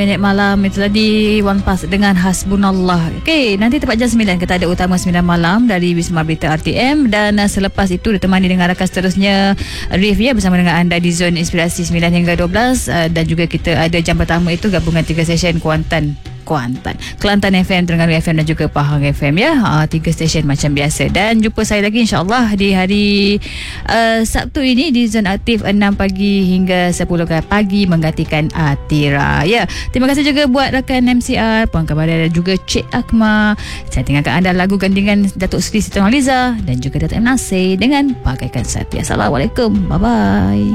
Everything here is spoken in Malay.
Minit malam itu tadi One Pass dengan Hasbunallah. Okey, nanti tepat jam 9 kita ada utama 9 malam dari Wisma Berita RTM, dan selepas itu ditemani dengan rakan seterusnya Rif ya, bersama dengan anda di Zon Inspirasi 9 hingga 12, dan juga kita ada jam pertama itu gabungan 3 session Kelantan FM, Terengganu FM dan juga Pahang FM ya. 3 stesen macam biasa, dan jumpa saya lagi insya-Allah di hari Sabtu ini di Zon Aktif 6 pagi hingga 10 pagi menggantikan Atira ya. Terima kasih juga buat rakan MCR Puan Kabaria dan juga Cik Akmal. Saya tinggalkan anda lagu gandingan Datuk Seri Siti Nurhaliza dan juga Datuk M. Nasir dengan Bagaikan Sapi. Assalamualaikum, bye bye.